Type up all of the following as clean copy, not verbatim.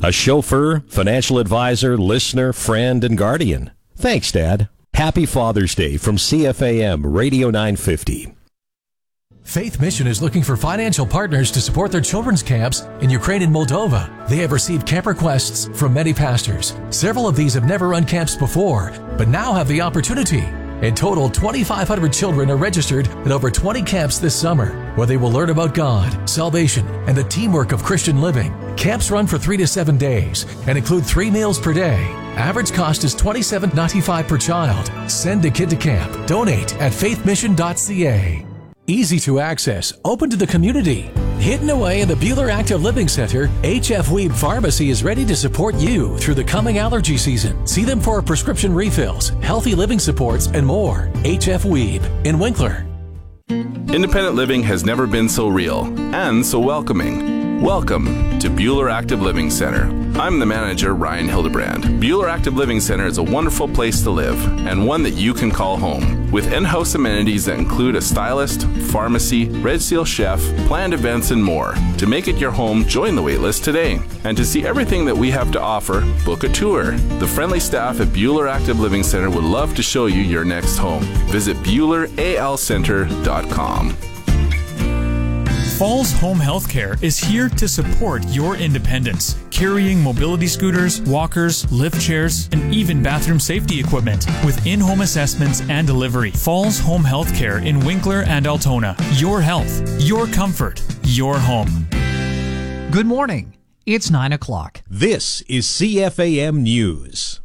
A chauffeur, financial advisor, listener, friend, and guardian. Thanks, Dad. Happy Father's Day from CFAM Radio 950. Faith Mission is looking for financial partners to support their children's camps in Ukraine and Moldova. They have received camp requests from many pastors. Several of these have never run camps before, but now have the opportunity. In total, 2,500 children are registered at over 20 camps this summer, where they will learn about God, salvation, and the teamwork of Christian living. Camps run for 3 to 7 days and include 3 meals per day. Average cost is $27.95 per child. Send a kid to camp. Donate at faithmission.ca. Easy to access, open to the community. Hidden away in the Buhler Active Living Center, HF Weeb Pharmacy is ready to support you through the coming allergy season. See them for prescription refills, healthy living supports, and more. HF Weeb in Winkler. Independent living has never been so real and so welcoming. Welcome to Buhler Active Living Center. I'm the manager, Ryan Hildebrand. Buhler Active Living Center is a wonderful place to live and one that you can call home. With in-house amenities that include a stylist, pharmacy, Red Seal chef, planned events, and more. To make it your home, join the waitlist today. And to see everything that we have to offer, book a tour. The friendly staff at Buhler Active Living Center would love to show you your next home. Visit BuhlerALCenter.com. Falls Home Healthcare is here to support your independence, carrying mobility scooters, walkers, lift chairs, and even bathroom safety equipment with in-home assessments and delivery. Falls Home Healthcare in Winkler and Altona. Your health, your comfort, your home. Good morning. It's 9 o'clock. This is CFAM News.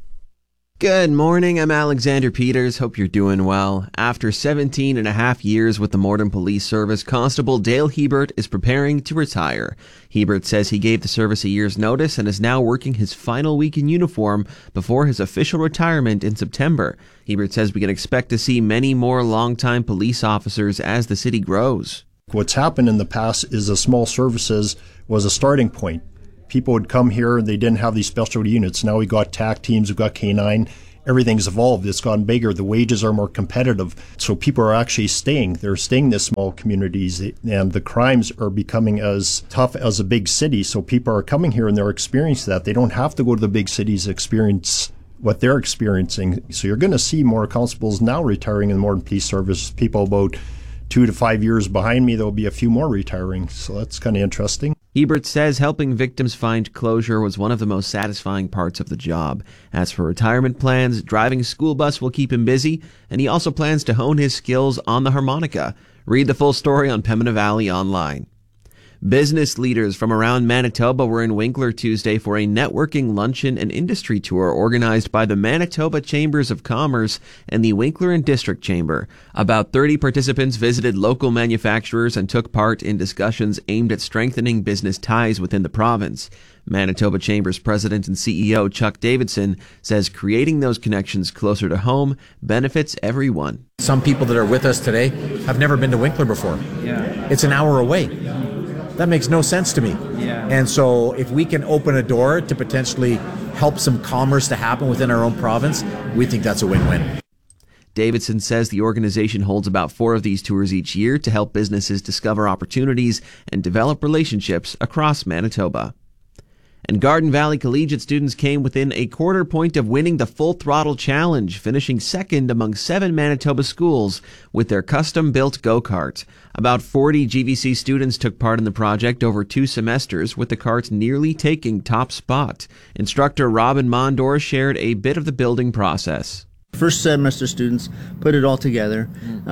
Good morning, I'm Alexander Peters. Hope you're doing well. After 17 and a half years with the Morden Police Service, Constable Dale Hebert is preparing to retire. Hebert says he gave the service a year's notice and is now working his final week in uniform before his official retirement in September. Hebert says we can expect to see many more longtime police officers as the city grows. What's happened in the past is the small services was a starting point. People would come here and they didn't have these specialty units. Now we got TAC teams, we've got K9. Everything's evolved. It's gotten bigger. The wages are more competitive. So people are actually staying. They're staying in the small communities, and the crimes are becoming as tough as a big city. So people are coming here and they're experiencing that. They don't have to go to the big cities to experience what they're experiencing. So you're going to see more constables now retiring in the Morden Police Service. People about 2 to 5 years behind me, there'll be a few more retiring. So that's kind of interesting. Hebert says helping victims find closure was one of the most satisfying parts of the job. As for retirement plans, driving a school bus will keep him busy, and he also plans to hone his skills on the harmonica. Read the full story on Pembina Valley Online. Business leaders from around Manitoba were in Winkler Tuesday for a networking luncheon and industry tour organized by the Manitoba Chambers of Commerce and the Winkler and District Chamber. About 30 participants visited local manufacturers and took part in discussions aimed at strengthening business ties within the province. Manitoba Chambers President and CEO Chuck Davidson says creating those connections closer to home benefits everyone. Some people that are with us today have never been to Winkler before. It's an hour away. That makes no sense to me. And so if we can open a door to potentially help some commerce to happen within our own province, we think that's a win-win. Davidson says the organization holds about 4 of these tours each year to help businesses discover opportunities and develop relationships across Manitoba. And Garden Valley Collegiate students came within a quarter point of winning the Full Throttle Challenge, finishing second among 7 Manitoba schools with their custom-built go-kart. About 40 GVC students took part in the project over 2 semesters, with the cart nearly taking top spot. Instructor Robin Mondor shared a bit of the building process. First semester students put it all together,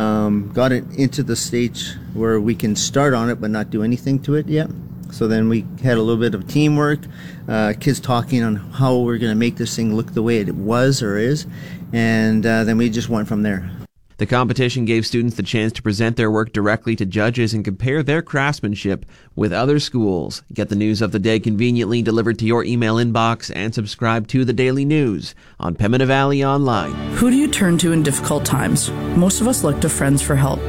got it into the stage where we can start on it but not do anything to it yet. So then we had a little bit of teamwork, kids talking on how we're going to make this thing look the way it was or is, and then we just went from there. The competition gave students the chance to present their work directly to judges and compare their craftsmanship with other schools. Get the news of the day conveniently delivered to your email inbox and subscribe to the Daily News on Pembina Valley Online. Who do you turn to in difficult times? Most of us look to friends for help.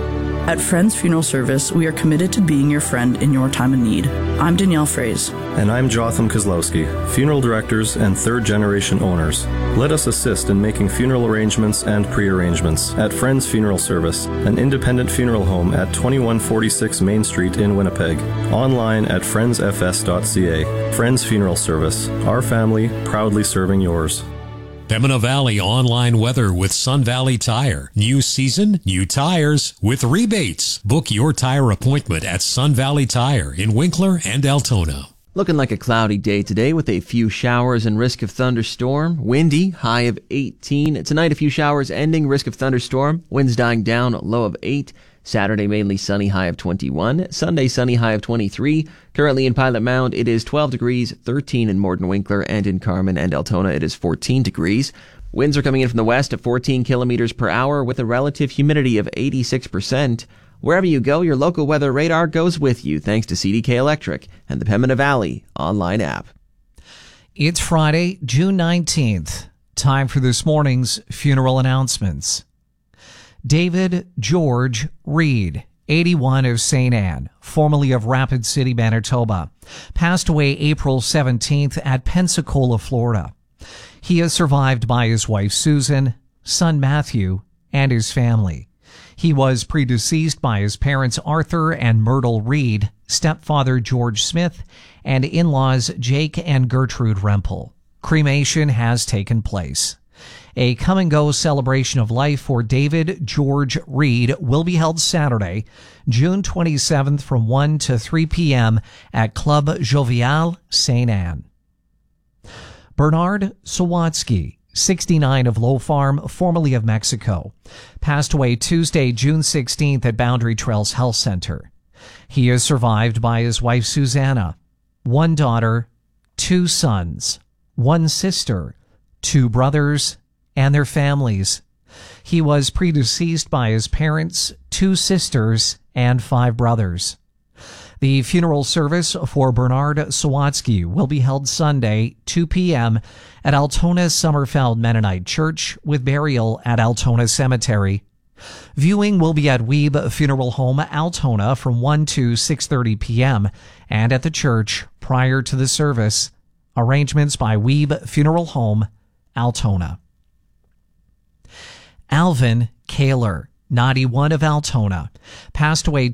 At Friends Funeral Service, we are committed to being your friend in your time of need. I'm Danielle Fraze. And I'm Jotham Kozlowski, funeral directors and third-generation owners. Let us assist in making funeral arrangements and pre-arrangements at Friends Funeral Service, an independent funeral home at 2146 Main Street in Winnipeg. Online at friendsfs.ca. Friends Funeral Service, our family proudly serving yours. Pembina Valley online weather with Sun Valley Tire. New season, new tires with rebates. Book your tire appointment at Sun Valley Tire in Winkler and Altona. Looking like a cloudy day today with a few showers and risk of thunderstorm. Windy, high of 18. Tonight, a few showers ending, risk of thunderstorm. Winds dying down, low of 8. Saturday, mainly sunny, high of 21. Sunday, sunny, high of 23. Currently in Pilot Mound, it is 12 degrees, 13 in Morden Winkler, and in Carman and Altona, it is 14 degrees. Winds are coming in from the west at 14 kilometers per hour with a relative humidity of 86%. Wherever you go, your local weather radar goes with you thanks to CDK Electric and the Pembina Valley online app. It's Friday, June 19th. Time for this morning's funeral announcements. David George Reed, 81 of St. Anne, formerly of Rapid City, Manitoba, passed away April 17th at Pensacola, Florida. He is survived by his wife Susan, son Matthew, and his family. He was predeceased by his parents Arthur and Myrtle Reed, stepfather George Smith, and in-laws Jake and Gertrude Rempel. Cremation has taken place. A come-and-go celebration of life for David George Reed will be held Saturday, June 27th from 1 to 3 p.m. at Club Jovial, St. Anne. Bernard Sawatsky, 69 of Low Farm, formerly of Mexico, passed away Tuesday, June 16th at Boundary Trails Health Center. He is survived by his wife Susanna, one daughter, 2 sons, 1 sister, 2 brothers, and their families. He was predeceased by his parents, 2 sisters, and 5 brothers. The funeral service for Bernard Sawatsky will be held Sunday, 2 p.m. at Altona Summerfeld Mennonite Church with burial at Altona Cemetery. Viewing will be at Weeb Funeral Home, Altona from 1 to 6:30 p.m. and at the church prior to the service. Arrangements by Weeb Funeral Home, Altona. Alvin Kaler, 91 of Altona, passed away